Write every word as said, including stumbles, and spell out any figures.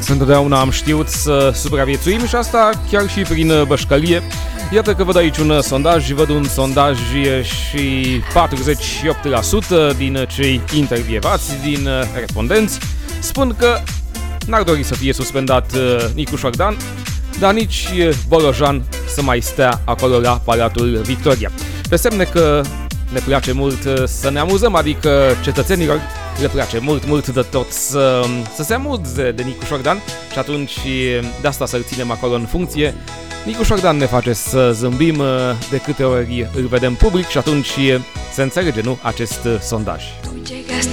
Întotdeauna am știut să supraviețuim și asta chiar și prin bășcălie. Iată că văd aici un sondaj, văd un sondaj și patruzeci și opt la sută din cei intervievați, din respondenți, spun că n-ar dori să fie suspendat Nicu Șordan, dar nici Bolojan să mai stea acolo la Palatul Victoria. Pe semne că ne place mult să ne amuzăm, adică cetățenilor le place mult, mult de tot să, să se amuze de Nicu Șordan și atunci de asta să-l ținem acolo în funcție. Nicu Șordan ne face să zâmbim de câte ori îl vedem public și atunci se înțelege, nu, acest sondaj.